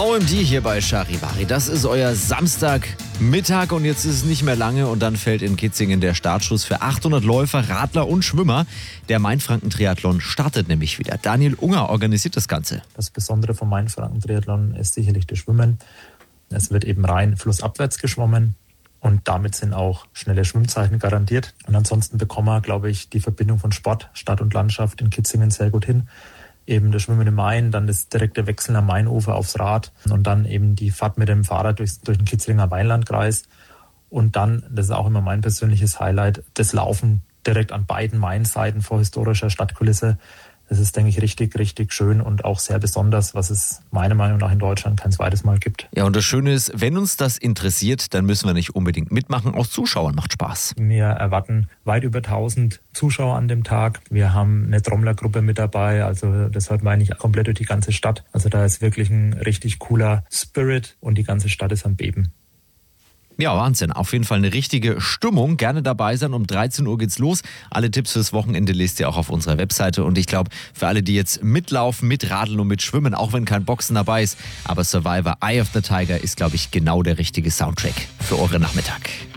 OMD hier bei Charivari. Das ist euer Samstagmittag und jetzt ist es nicht mehr lange und dann fällt in Kitzingen der Startschuss für 800 Läufer, Radler und Schwimmer. Der Mainfranken-Triathlon startet nämlich wieder. Daniel Unger organisiert das Ganze. Das Besondere vom Mainfranken-Triathlon ist sicherlich das Schwimmen. Es wird eben rein flussabwärts geschwommen und damit sind auch schnelle Schwimmzeiten garantiert. Und ansonsten bekommen wir, glaube ich, die Verbindung von Sport, Stadt und Landschaft in Kitzingen sehr gut hin. Eben das Schwimmen im Main, dann das direkte Wechseln am Mainufer aufs Rad und dann eben die Fahrt mit dem Fahrrad durch den Kitzlinger Weinlandkreis. Und dann, das ist auch immer mein persönliches Highlight, das Laufen direkt an beiden Mainseiten vor historischer Stadtkulisse. Das ist, denke ich, richtig, richtig schön und auch sehr besonders, was es meiner Meinung nach in Deutschland kein zweites Mal gibt. Ja, und das Schöne ist, wenn uns das interessiert, dann müssen wir nicht unbedingt mitmachen. Auch Zuschauern macht Spaß. Wir erwarten weit über 1000 Zuschauer an dem Tag. Wir haben eine Trommlergruppe mit dabei, also das hört man eigentlich komplett durch die ganze Stadt. Also da ist wirklich ein richtig cooler Spirit und die ganze Stadt ist am Beben. Ja, Wahnsinn. Auf jeden Fall eine richtige Stimmung. Gerne dabei sein. Um 13 Uhr geht's los. Alle Tipps fürs Wochenende lest ihr auch auf unserer Webseite. Und ich glaube, für alle, die jetzt mitlaufen, mitradeln und mitschwimmen, auch wenn kein Boxen dabei ist, aber Survivor Eye of the Tiger ist, glaube ich, genau der richtige Soundtrack für euren Nachmittag.